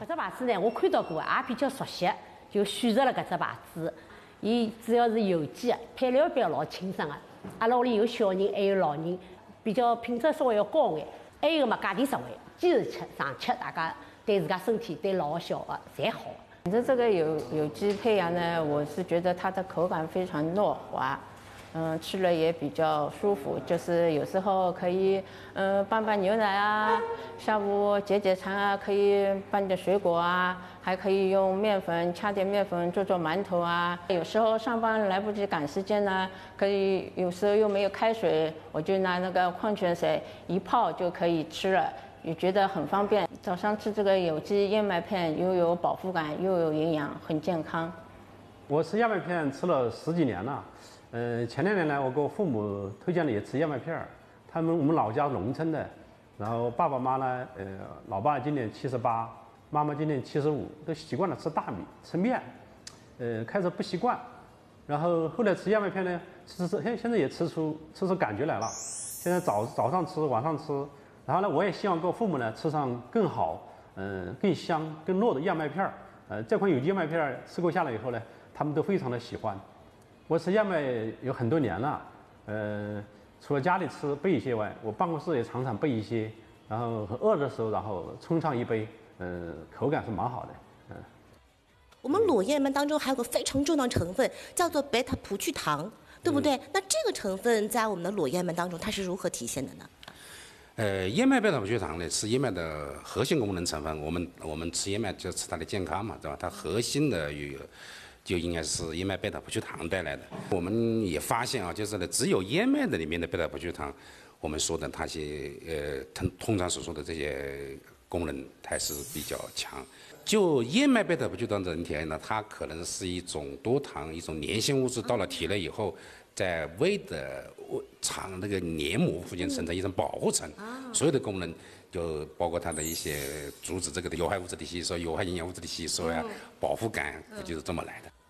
只牌子呢，我看到过，也比较熟悉，就选择了搿只牌子。伊主要是有机的，配料表老清爽的。阿拉屋里有小人，还有老人，比较品质稍微要高眼。还有嘛，价钿实惠，坚持吃常吃，大家对自家身体、对老小的侪好。 反正这个有机胚芽呢，我是觉得它的口感非常糯滑，吃了也比较舒服。就是有时候可以拌拌牛奶啊，下午解解馋啊，可以拌点水果啊，还可以用面粉掐点面粉做馒头啊。有时候上班来不及赶时间呢，可以有时候又没有开水，我就拿那个矿泉水一泡就可以吃了。也觉得很方便，早上吃这个有机燕麦片，又有饱腹感，又有营养，很健康。 我吃燕麦片吃了10几年了，前2年来我给我父母推荐了也吃燕麦片我们老家农村的，然后爸爸妈呢，老爸今年78，妈妈今年75，都习惯了吃大米吃面，开始不习惯，然后后来吃燕麦片呢，现在也吃出感觉来了，现在早上吃晚上吃。然后呢，我也希望给我父母呢吃上更好，更香、更糯的燕麦片这款有机燕麦片吃过下来以后呢，他们都非常的喜欢。我吃燕麦有很多年了，除了家里吃备一些外，我办公室也常常备一些，然后饿的时候，然后冲上一杯，口感是蛮好的， 我们裸燕麦当中还有个非常重要的成分，叫做贝塔葡聚糖，对不对？那这个成分在我们的裸燕麦当中，它是如何体现的呢？ 燕麦贝塔葡聚糖呢是燕麦的核心功能成分。我们吃燕麦就吃它的健康嘛，对吧？它核心的就应该是燕麦贝塔葡聚糖带来的。我们也发现啊，就是呢，只有燕麦的里面的贝塔葡聚糖，我们说的它些通常所说的这些功能还是比较强。就燕麦贝塔葡聚糖整体而言呢，它可能是一种多糖、一种粘性物质，到了体内以后，在胃的肠那个黏膜附近形成一层保护层，所有的功能就包括它的一些阻止这个的有害物质的吸收、有害营养物质的吸收呀，饱腹感就是这么来的。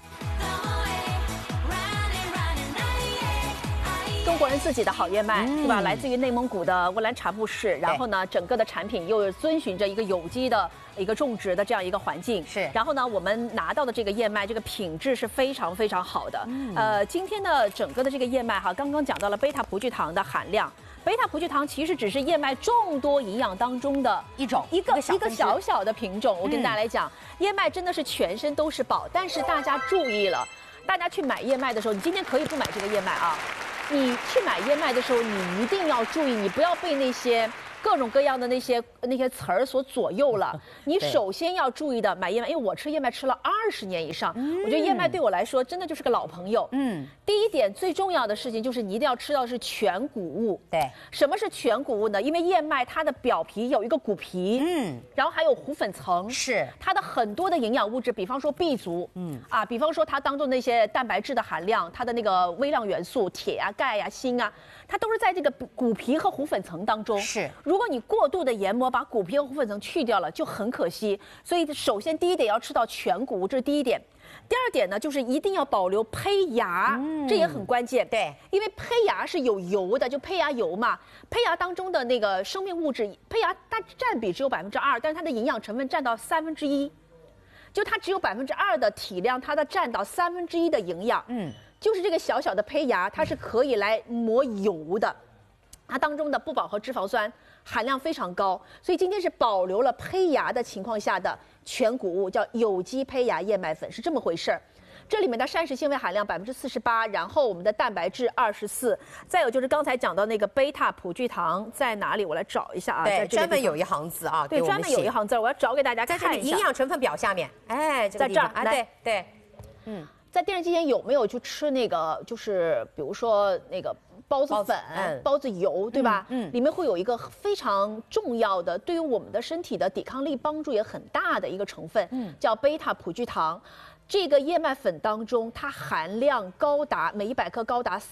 中国人自己的好燕麦，对吧？来自于内蒙古的乌兰察布市，然后呢，整个的产品又遵循着一个有机的一个种植的这样一个环境。 是。 然后呢，我们拿到的这个燕麦，这个品质是非常非常好的。今天的整个的这个燕麦哈，刚刚讲到了贝塔葡聚糖的含量。贝塔葡聚糖其实只是燕麦众多营养当中的一个小小的品种。我跟大家来讲，燕麦真的是全身都是宝，但是大家注意了，大家去买燕麦的时候，你今天可以不买这个燕麦啊。你去买燕麦的时候，你一定要注意，你不要被那些各种各样的那些词儿所左右了。你首先要注意的买燕麦，因为我吃燕麦吃了20年以上，我觉得燕麦对我来说真的就是个老朋友。第一点最重要的事情就是你一定要吃到的是全谷物。 对， 什么是全谷物呢？因为燕麦它的表皮有一个谷皮，然后还有糊粉层， 是它的很多的营养物质，比方说 B 族，比方说它当中那些蛋白质的含量，它的那个微量元素铁啊、钙啊、锌啊，它都是在这个谷皮和糊粉层当中。 是， 如果你过度的研磨把谷皮和糊粉层去掉了，就很可惜。所以首先第一点要吃到全谷物，这是第一点。第二点呢，就是一定要保留胚芽，这也很关键。 对， 因为胚芽是有油的，就胚芽油嘛。胚芽当中的那个生命物质，胚芽它占比只有2%，但是它的营养成分占到1/3，就它只有2%的体量，它的占到1/3的营养。就是这个小小的胚芽，它是可以来磨油的。它当中的不饱和脂肪酸含量非常高，所以今天是保留了胚芽的情况下的全谷物，叫有机胚芽燕麦粉，是这么回事儿。这里面的膳食纤维含量48%，然后我们的蛋白质24%，再有就是刚才讲到那个贝塔葡聚糖在哪里？我来找一下啊。 对，专门有一行字啊。 对，专门有一行字，我要找给大家看一下。 在这里营养成分表下面，哎， 在这儿啊，对， 在电视机前有没有去吃那个，就是比如说那个包子粉、包子油，对吧？里面会有一个非常重要的，对于我们的身体的抵抗力帮助也很大的一个成分，叫贝塔葡聚糖。这个燕麦粉当中，它含量高达每100克高达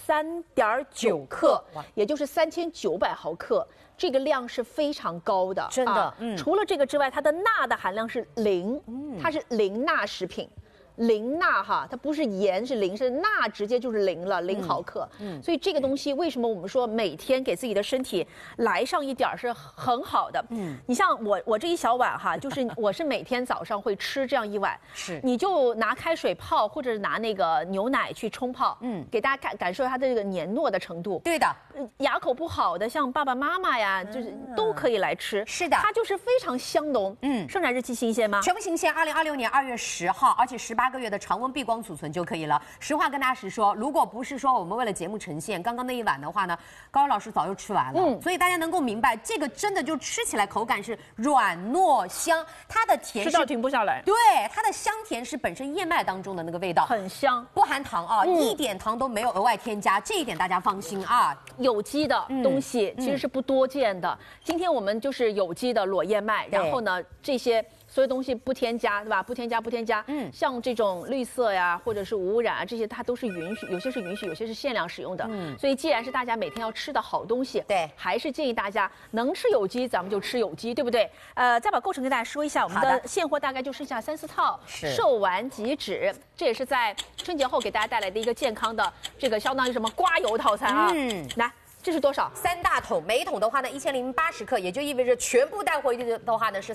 3.9克，也就是3900毫克，这个量是非常高的， 真的。 除了这个之外，它的钠的含量是0，它是0钠食品。 零钠哈，它不是盐是零，是钠直接就是0了，0毫克。所以这个东西为什么我们说每天给自己的身体来上一点是很好的。你像我这一小碗哈，就是我是每天早上会吃这样一碗， 是你就拿开水泡，或者拿那个牛奶去冲泡，给大家感受它的这个黏糯的程度。 对的， 牙口不好的，像爸爸妈妈呀，就是都可以来吃。 是的它就是非常香浓。生产日期新鲜吗？ 全部新鲜，2026年2月10号，而且18个月的常温闭光储存就可以了。实话跟大家实说，如果不是说我们为了节目呈现，刚刚那一碗的话呢，高老师早就吃完了。所以大家能够明白，这个真的就吃起来口感是软糯香，它的甜是吃到停不下来。 对，它的香甜是本身燕麦当中的那个味道， 很香， 不含糖啊，一点糖都没有额外添加，这一点大家放心啊。 有机的东西其实是不多见的。今天我们就是有机的裸燕麦，然后呢这些所有东西不添加，对吧？不添加。像这种绿色呀，或者是无污染啊，这些它都是允许，有些是允许，有些是限量使用的。所以既然是大家每天要吃的好东西， 对， 还是建议大家能吃有机，咱们就吃有机，对不对？再把构成跟大家说一下，我们的现货大概就剩下3、4套，售完即止。这也是在春节后给大家带来的一个健康的这个相当于什么刮油套餐啊。来。这是多少 ？3大桶，每一桶的话呢1080克，也就意味着全部带回去的话呢是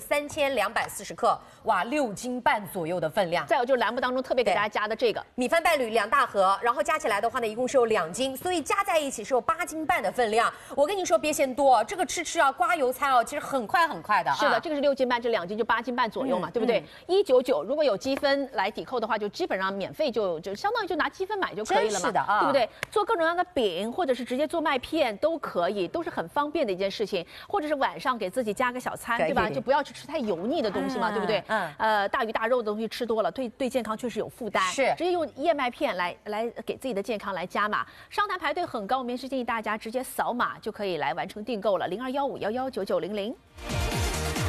3240克，哇，6斤半左右的分量。 再有就是栏目当中特别给大家加的这个米饭伴侣2大盒，然后加起来的话呢一共是有2斤，所以加在一起是有8斤半的分量。我跟你说别嫌多，这个吃啊刮油餐哦，其实很快的。 是的，这个是6斤半，这2斤就8斤半左右嘛，对不对？199，如果有积分来抵扣的话，就基本上免费就相当于就拿积分买就可以了嘛， 是的啊， 对不对？做各种各样的饼，或者是直接做麦片。都可以，都是很方便的一件事情，或者是晚上给自己加个小餐，对吧？就不要去吃太油腻的东西嘛，对不对？大鱼大肉的东西吃多了，对健康确实有负担。 是， 直接用燕麦片来给自己的健康来加码。商台排队很高，我们也是建议大家直接扫码就可以来完成订购了，0215119900。